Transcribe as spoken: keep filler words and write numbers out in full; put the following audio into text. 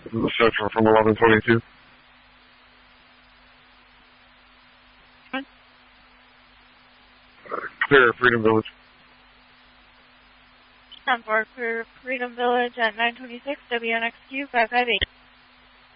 This is the Central from eleven twenty-two. What? Clear Freedom Village. On board for Freedom Village at nine twenty-six, W N X Q five five eight.